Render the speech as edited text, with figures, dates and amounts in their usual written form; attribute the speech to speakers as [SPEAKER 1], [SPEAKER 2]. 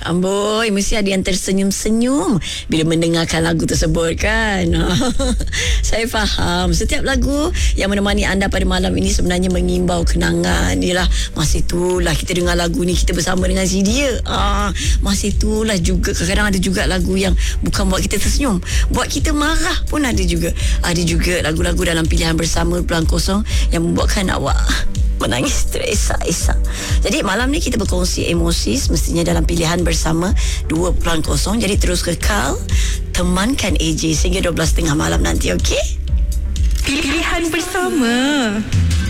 [SPEAKER 1] Amboi, mesti ada yang tersenyum-senyum bila mendengarkan lagu tersebut kan. Saya faham. Setiap lagu yang menemani anda pada malam ini sebenarnya mengimbau kenangan. Yalah, masa itulah kita dengar lagu ni, kita bersama dengan si dia. Masa itulah juga kadang-kadang ada juga lagu yang bukan buat kita tersenyum, buat kita marah pun ada juga. Ada juga lagu-lagu dalam pilihan bersama Pulang Kosong yang membuatkan awak menangis teresak-esak. Jadi malam ni kita berkongsi emosi semestinya dalam pilihan bersama 2.0. Jadi terus kekal temankan AJ sehingga 12.30 malam nanti, okey?
[SPEAKER 2] Pilihan bersama.